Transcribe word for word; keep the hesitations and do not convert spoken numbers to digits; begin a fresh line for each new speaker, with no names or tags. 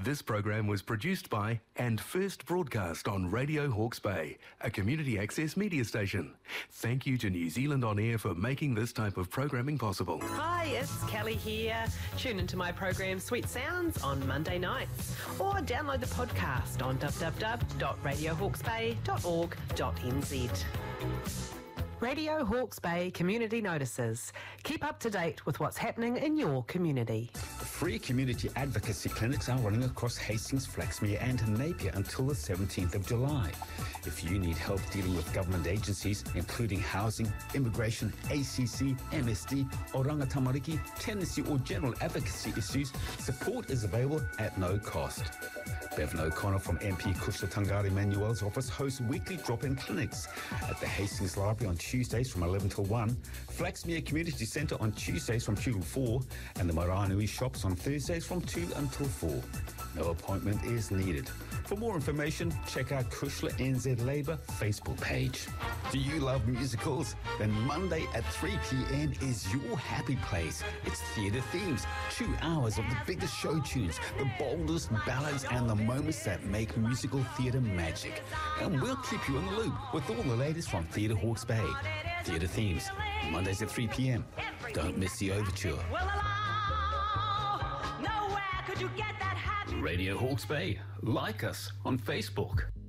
This program was produced by and first broadcast on Radio Hawke's Bay, a community access media station. Thank you to New Zealand On Air for making this type of programming possible.
Hi, it's Kelly here. Tune into my program Sweet Sounds on Monday nights or download the podcast on w w w dot radio hawke's bay dot org dot n z. Radio Hawke's Bay Community Notices. Keep up to date with what's happening in your community.
Free community advocacy clinics are running across Hastings, Flaxmere and Napier until the seventeenth of July. If you need help dealing with government agencies, including housing, immigration, A C C, M S D, oranga tamariki, tenancy or general advocacy issues, support is available at no cost. Bevan O'Connor from M P Kushla Tangari Manuel's office hosts weekly drop-in clinics at the Hastings Library on Tuesdays from eleven till one, Flaxmere Community Centre on Tuesdays from two till four, and the Maranui shops on Thursdays from two until four. No appointment is needed. For more information, check out Kushla N Z Labour Facebook page. Do you love musicals? Then Monday at three p.m. is your happy place. It's Theatre Themes, two hours of the biggest show tunes, the boldest ballads and the moments that make musical theatre magic. And we'll keep you in the loop with all the latest from Theatre Hawke's Bay. Theatre Themes, Mondays at three p.m. Don't miss the overture. Radio Hawke's Bay. Like us on Facebook.